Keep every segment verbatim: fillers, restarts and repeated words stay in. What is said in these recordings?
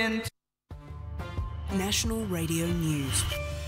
National Radio News.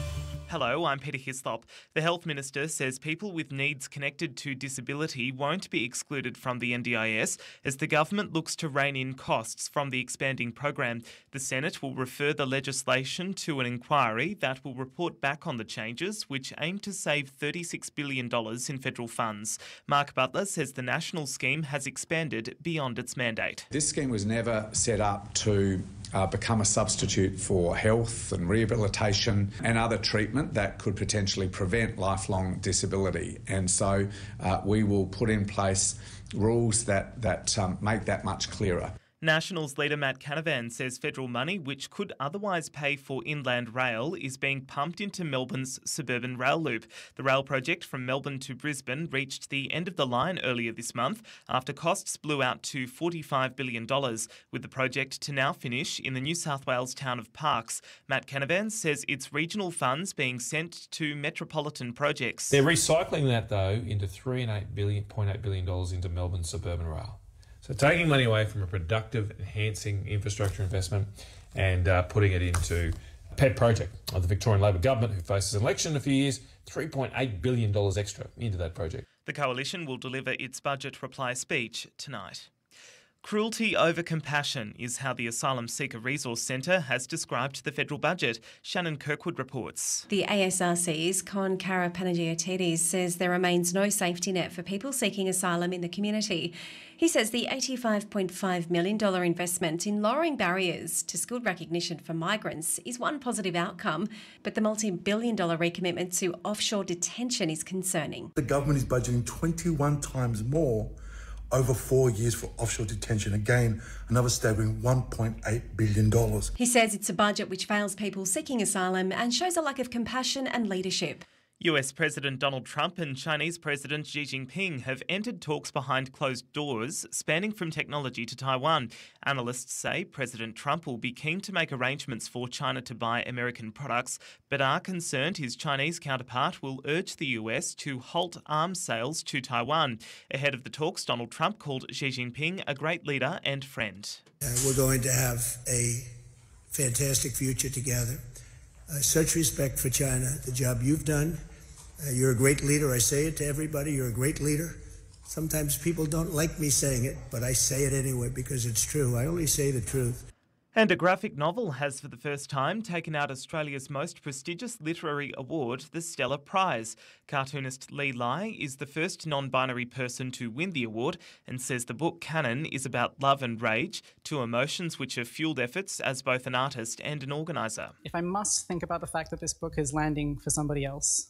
Hello, I'm Peter Hislop. The Health Minister says people with needs connected to disability won't be excluded from the N D I S as the government looks to rein in costs from the expanding program. The Senate will refer the legislation to an inquiry that will report back on the changes, which aim to save thirty-six billion dollars in federal funds. Mark Butler says the national scheme has expanded beyond its mandate. This scheme was never set up to Uh, become a substitute for health and rehabilitation and other treatment that could potentially prevent lifelong disability. And so uh, we will put in place rules that, that um, make that much clearer. Nationals leader Matt Canavan says federal money, which could otherwise pay for inland rail, is being pumped into Melbourne's suburban rail loop. The rail project from Melbourne to Brisbane reached the end of the line earlier this month after costs blew out to forty-five billion dollars, with the project to now finish in the New South Wales town of Parkes. Matt Canavan says it's regional funds being sent to metropolitan projects. They're recycling that, though, into three point eight billion dollars into Melbourne suburban rail. So taking money away from a productive, enhancing infrastructure investment and uh, putting it into a pet project of the Victorian Labor government, who faces an election in a few years, three point eight billion dollars extra into that project. The coalition will deliver its budget reply speech tonight. Cruelty over compassion is how the Asylum Seeker Resource Centre has described the federal budget. Shannon Kirkwood reports. The A S R C's Con Karapanagiotis says there remains no safety net for people seeking asylum in the community. He says the eighty-five point five million dollars investment in lowering barriers to skilled recognition for migrants is one positive outcome, but the multi-billion dollar recommitment to offshore detention is concerning. The government is budgeting twenty-one times more over four years for offshore detention. Again, another staggering one point eight billion dollars. He says it's a budget which fails people seeking asylum and shows a lack of compassion and leadership. U S President Donald Trump and Chinese President Xi Jinping have entered talks behind closed doors, spanning from technology to Taiwan. Analysts say President Trump will be keen to make arrangements for China to buy American products, but are concerned his Chinese counterpart will urge the U S to halt arms sales to Taiwan. Ahead of the talks, Donald Trump called Xi Jinping a great leader and friend. Uh, we're going to have a fantastic future together. Uh, such respect for China, the job you've done. Uh, you're a great leader. I say it to everybody. You're a great leader. Sometimes people don't like me saying it, but I say it anyway because it's true. I only say the truth. And a graphic novel has for the first time taken out Australia's most prestigious literary award, the Stella Prize. Cartoonist Lee Lai is the first non-binary person to win the award and says the book Canon is about love and rage, two emotions which have fuelled efforts as both an artist and an organiser. If I must think about the fact that this book is landing for somebody else,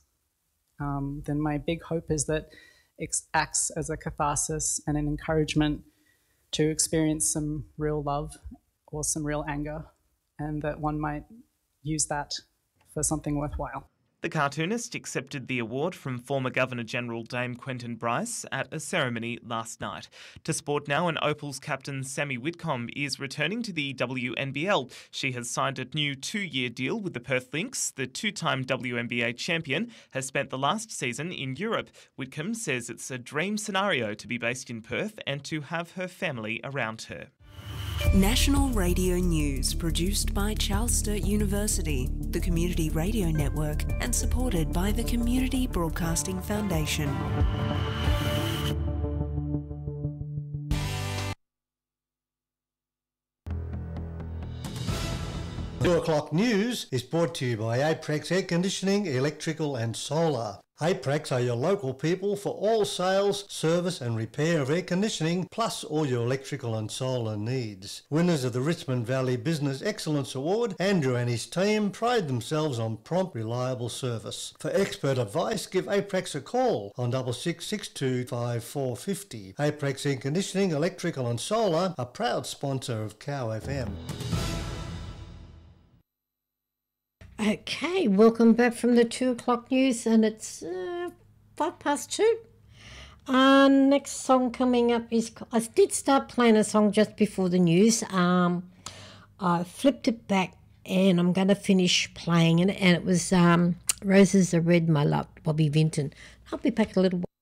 um, then my big hope is that it acts as a catharsis and an encouragement to experience some real love or some real anger, and that one might use that for something worthwhile. The cartoonist accepted the award from former Governor-General Dame Quentin Bryce at a ceremony last night. To sport now, and Opal's captain Sammy Whitcomb is returning to the W N B L. She has signed a new two-year deal with the Perth Lynx. The two-time W N B A champion has spent the last season in Europe. Whitcomb says it's a dream scenario to be based in Perth and to have her family around her. National Radio News, produced by Charles Sturt University, the Community Radio Network, and supported by the Community Broadcasting Foundation. Two o'clock news is brought to you by Aprex Air Conditioning, Electrical and Solar. Aprex are your local people for all sales, service and repair of air conditioning, plus all your electrical and solar needs. Winners of the Richmond Valley Business Excellence Award, Andrew and his team pride themselves on prompt, reliable service. For expert advice, give Aprex a call on double six six two five four five zero. Aprex Air Conditioning, Electrical and Solar, a proud sponsor of Cow F M. Okay, welcome back from the two o'clock news, and it's uh, five past two. Uh, next song coming up is, I did start playing a song just before the news. Um, I flipped it back and I'm going to finish playing it, and it was um, Roses Are Red, My Love, Bobby Vinton. I'll be back a little while.